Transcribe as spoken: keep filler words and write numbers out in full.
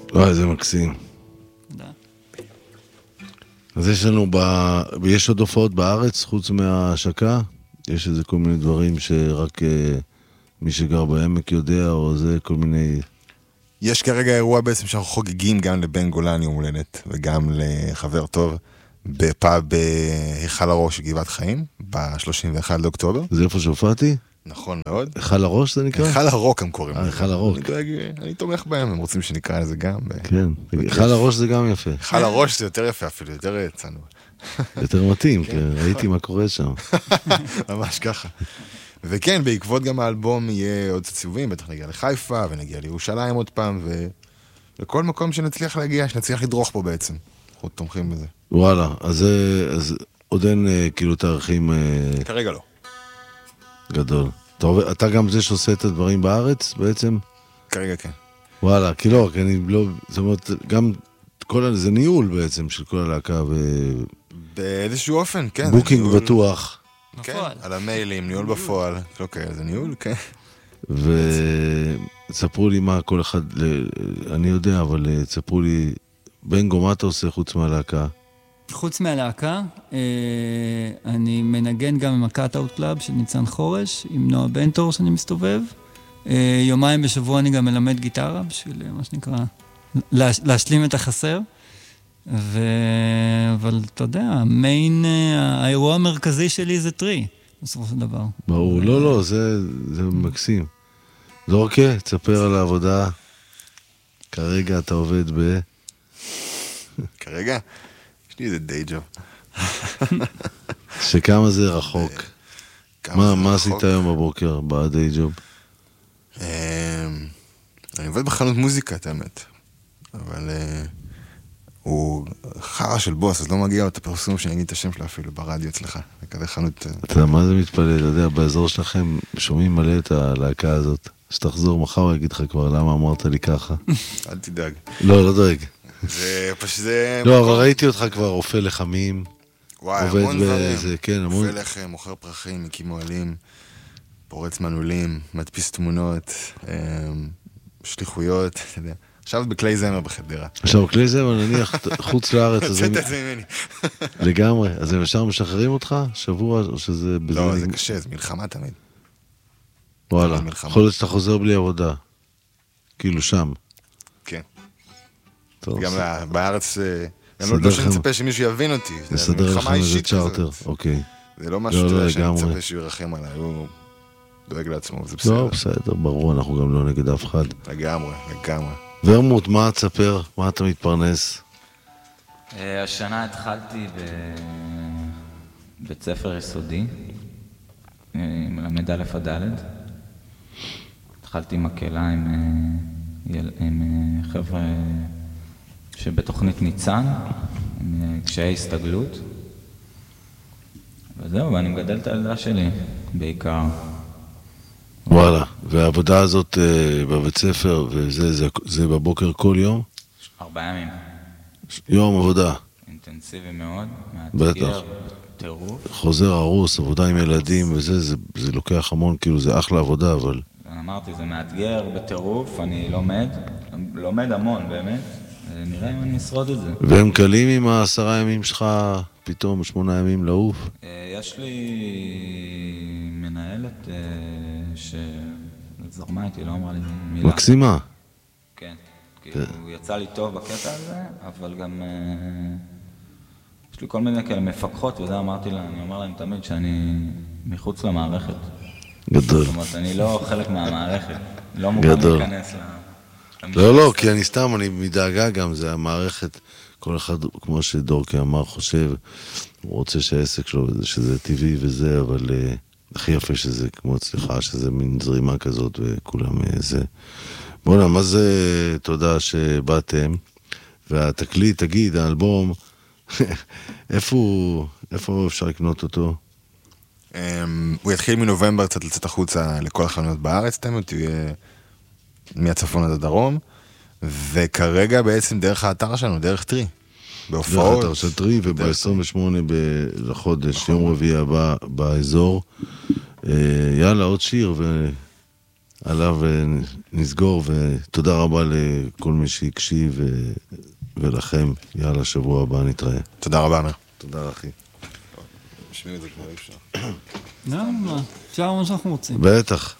וואי, זה מקסים. תודה. אז יש לנו, ב... יש עוד הופעות בארץ, חוץ מההשקה? יש איזה כל מיני דברים שרק uh, מי שגר בעמק יודע, או זה כל מיני... יש כרגע אירוע בעצם שאנחנו חוגגים גם לבן גולן יום הולדת, וגם לחבר טוב, בפאב בהיכל הראש גבעת חיים, ב-שלושים ואחד לאוקטובר. זה איפה שהופעתי? נכון מאוד. היכל הראש זה נקרא? היכל הרוק הם קוראים. היכל הרוק. אני דואג, אני תומך בהם, הם רוצים שנקרא לזה גם. כן, היכל הראש זה גם יפה. היכל הראש זה יותר יפה אפילו, יותר צנוע. יותר מתאים, כן, ראיתי מה קורה שם. ממש ככה. וכן, בעקבות גם האלבום יהיה עוד סיבובים, בטח נגיע לחיפה, ונגיע לירושלים עוד פעם, ולכל מקום שנצליח להגיע, שנצליח לדרוך פה בעצם. אנחנו תומכים בזה. וואלה, אז, אז עוד אין כאילו תארכים... כרגע לא. גדול. אתה, עובד, אתה גם זה שעושה את הדברים בארץ בעצם? כרגע כן. וואלה, כי לא, כי אני לא... זאת אומרת, גם כל... זה ניהול בעצם של כל הלהקה ו... באיזשהו אופן, כן. בוקינג בטוח. כן, על המיילים, ניהול בפועל. לא כאלה, זה ניהול, כן. וספרו לי מה כל אחד... אני יודע, אבל ספרו לי... בנגו, מה אתה עושה חוץ מהלהקה? חוץ מהלהקה, אני מנגן גם עם הקאט-אוט קלאב של ניצן חורש, עם נועה בנטור שאני מסתובב. יומיים בשבוע אני גם מלמד גיטרה, בשביל מה שנקרא, להשלים את החסר. ו... אבל אתה יודע, המיין, האירוע המרכזי שלי זה טרי, בסופו של דבר. ברור, לא, לא, זה, זה מקסים. זורקה, תספר על העבודה. כרגע אתה עובד ב... כרגע? יש לי איזה די ג'וב. שכמה זה רחוק? מה, מה עשית היום בבוקר בדי ג'וב? אני עובד בחנות מוזיקה, את האמת. אבל הוא חרא של בוס, אז לא מגיע את הפרסום שאני אגיד את השם שלו אפילו ברדיו אצלך. זה כזה חנות... אתה יודע, מה זה מתפלל? אתה יודע, באזור שלכם שומעים מלא את הלהקה הזאת. שתחזור מחר הוא יגיד לך כבר למה אמרת לי ככה. אל תדאג. לא, לא דואג. זה פשוט זה... לא, אבל ראיתי אותך כבר רופא לחמים. וואי, המון דברים. כן, המון. רופא לחם, מוכר פרחים, מקים מועלים, פורץ מנעולים, מדפיס תמונות, שליחויות, אתה יודע. עכשיו בכלי זמר בחדרה. עכשיו בכלי זמר, נניח, חוץ לארץ. יוצאת את זה ממני. לגמרי. אז הם ישר משחררים אותך? שבוע, או שזה... לא, זה קשה, זה מלחמה תמיד. וואלה, יכול להיות שאתה חוזר בלי עבודה. כאילו שם. כן. גם בארץ, גם לא שאני מצפה שמישהו יבין אותי. נסדר לכם איזה צ'ארטר, אוקיי. זה לא משהו שאני מצפה שהוא ירחם עליי, הוא דואג לעצמו, זה בסדר. לא, בסדר, ברור, אנחנו גם לא נגד אף אחד. לגמרי, לגמרי. ורמוט, מה תספר? מה אתה מתפרנס? השנה התחלתי בבית ספר יסודי, מלמד א' עד ד'. התחלתי מקהלה עם, עם חבר'ה שבתוכנית ניצן, עם קשיי הסתגלות. וזהו, ואני מגדל את הילדה שלי, בעיקר. וואלה, והעבודה הזאת בבית ספר, וזה זה, זה בבוקר כל יום? ארבעה ימים. יום עבודה. אינטנסיבי מאוד, בטח. טירוף. חוזר הרוס, עבודה עם ילדים וזה, זה, זה לוקח המון, כאילו זה אחלה עבודה, אבל... אמרתי, זה מאתגר בטירוף, אני לומד, לומד המון באמת, נראה אם אני אשרוד את זה. והם קלים עם העשרה ימים שלך, פתאום שמונה ימים לעוף? יש לי מנהלת שזרמה איתי, לא אמרה לי מילה. מקסימה. כן, כאילו הוא יצא לי טוב בקטע הזה, אבל גם יש לי כל מיני כאלה מפקחות, וזה אמרתי לה, אני אומר להם תמיד שאני מחוץ למערכת. גדול. זאת אומרת, אני לא חלק מהמערכת, לא מוכן להיכנס ל... לא, לא, כי אני סתם, אני מדאגה גם, זה המערכת, כל אחד, כמו שדורקי אמר, חושב, הוא רוצה שהעסק שלו, שזה טבעי וזה, אבל הכי יפה שזה כמו אצלך, שזה מין זרימה כזאת, וכולם זה. בוא'נה, מה זה תודה שבאתם, והתקליט, תגיד, האלבום, איפה אפשר לקנות אותו? הוא יתחיל מנובמבר קצת לצאת החוצה לכל החנויות בארץ, תמיד יהיה מהצפון עד הדרום, וכרגע בעצם דרך האתר שלנו, דרך טרי, בהופעות. דרך האתר של טרי, וב-עשרים ושמונה לחודש, יום רביעי הבא באזור. יאללה, עוד שיר, עליו נסגור, ותודה רבה לכל מי שהקשיב, ולכם, יאללה, שבוע הבא נתראה. תודה רבה, אמיר. תודה, אחי. משמיעים את זה כבר אי אפשר. לא, מה? אפשר מה שאנחנו רוצים. בטח.